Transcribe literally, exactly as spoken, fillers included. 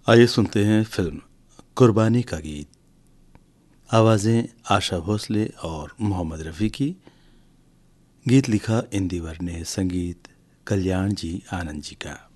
आइए सुनते हैं फिल्म कुर्बानी का गीत। आवाज़ें आशा भोसले और मोहम्मद रफ़ी की। गीत लिखा इंदिवर ने, संगीत कल्याण जी आनंद जी का।